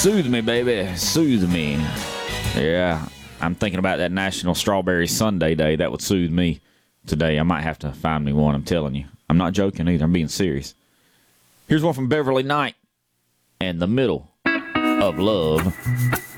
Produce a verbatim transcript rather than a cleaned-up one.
Soothe me, baby. Soothe me. Yeah, I'm thinking about that National Strawberry Sundae Day. That would soothe me today. I might have to find me one, I'm telling you. I'm not joking either. I'm being serious. Here's one from Beverly Knight and The Middle of Love.